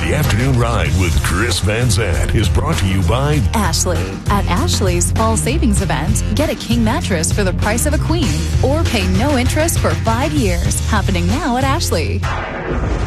The Afternoon Ride with Chris Van Zandt is brought to you by Ashley. At Ashley's Fall Savings Event, get a king mattress for the price of a queen or pay no interest for 5 years. Happening now at Ashley.